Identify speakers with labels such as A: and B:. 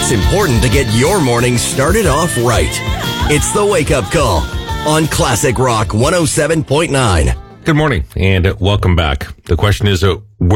A: it's important to get your morning started off right. It's the Wake Up Call on Classic Rock 107.9.
B: Good morning and welcome back. The question is,